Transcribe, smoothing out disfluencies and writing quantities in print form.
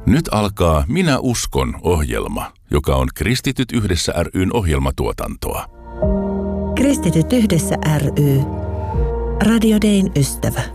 Nyt alkaa Minä uskon -ohjelma, joka on Kristityt yhdessä ry:n ohjelmatuotantoa. Kristityt yhdessä ry. Radio Dayn ystävä.